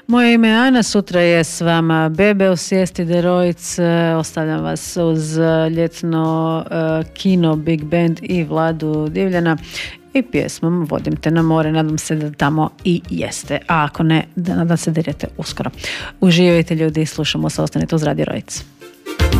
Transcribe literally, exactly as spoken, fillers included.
Moje ime je Ana, sutra je s vama Bebe u Sjesti Derojic. Ostavljam vas uz ljetno uh, kino Big Band i Vladu Divljana i pjesmom Vodim te na more. Nadam se da tamo i jeste, a ako ne, da nadam se da idete uskoro. Uživajte ljudi, slušamo se, ostanite uz Radio Rojic.